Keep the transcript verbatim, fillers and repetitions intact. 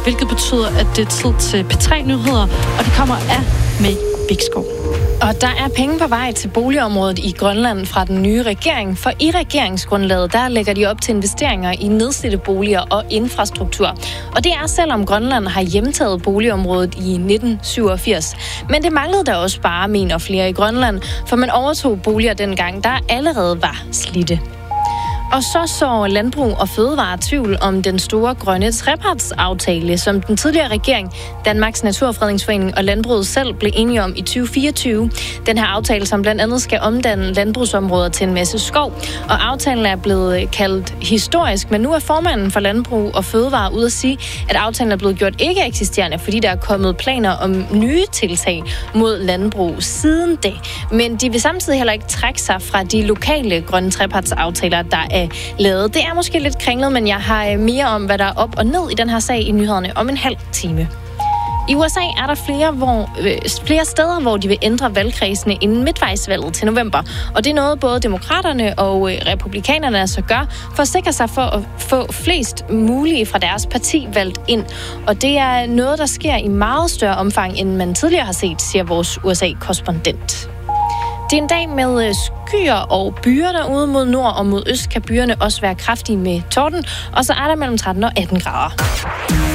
hvilket betyder, at det er tid til P tre Nyheder, og det kommer af med Bigskov. Og der er penge på vej til boligområdet i Grønland fra den nye regering, for i regeringsgrundlaget, der lægger de op til investeringer i nedslidte boliger og infrastruktur. Og det er selvom Grønland har hjemtaget boligområdet i nitten syvogfirs. Men det manglede der også bare, mener flere i Grønland, for man overtog boliger dengang, der allerede var slidte. Og så så Landbrug og Fødevare tvivl om den store grønne trepartsaftale, som den tidligere regering, Danmarks Naturfredningsforening og Landbruget selv blev enige om i tyve fireogtyve. Den her aftale, som blandt andet skal omdanne landbrugsområder til en masse skov. Og aftalen er blevet kaldt historisk, men nu er formanden for Landbrug og Fødevare ude at sige, at aftalen er blevet gjort ikke eksisterende, fordi der er kommet planer om nye tiltag mod landbrug siden det. Men de vil samtidig heller ikke trække sig fra de lokale grønne trepartsaftaler, der er lavet. Det er måske lidt kringlet, men jeg har mere om, hvad der er op og ned i den her sag i nyhederne om en halv time. I U S A er der flere, hvor, øh, flere steder, hvor de vil ændre valgkredsene inden midtvejsvalget til november. Og det er noget, både demokraterne og øh, republikanerne altså gør, for at sikre sig for at få flest mulige fra deres parti valgt ind. Og det er noget, der sker i meget større omfang, end man tidligere har set, siger vores U S A-korrespondent. Det er en dag med skyer og byer derude. Mod nord og mod øst kan byerne også være kraftige med torden, og så er der mellem tretten og atten grader.